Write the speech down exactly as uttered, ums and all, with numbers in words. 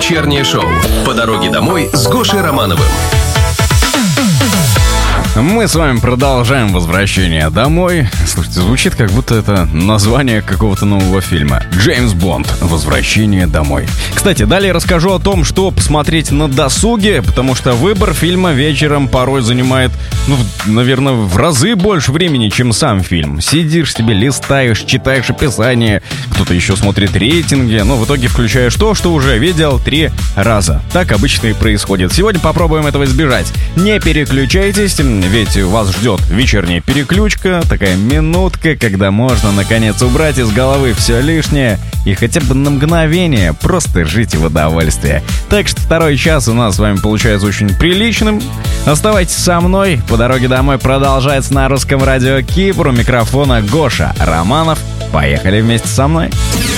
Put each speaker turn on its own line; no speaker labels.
Вечернее шоу «По дороге домой» с Гошей Романовым.
Мы с вами продолжаем возвращение домой. Слушайте, звучит как будто это название какого-то нового фильма. Джеймс Бонд. Возвращение домой. Кстати, далее расскажу о том, что посмотреть на досуге, потому что выбор фильма вечером порой занимает, ну, наверное, в разы больше времени, чем сам фильм. Сидишь себе, листаешь, читаешь описание, кто-то еще смотрит рейтинги, но в итоге включаешь то, что уже видел три раза. Так обычно и происходит. Сегодня попробуем этого избежать. Не переключайтесь, ведь вас ждет вечерняя переключка, такая минутка, когда можно наконец убрать из головы все лишнее и хотя бы на мгновение просто жить в удовольствии. Так что второй час у нас с вами получается очень приличным. Оставайтесь со мной. По дороге домой продолжается на русском радио Кипр. У микрофона Гоша Романов. Поехали вместе со мной.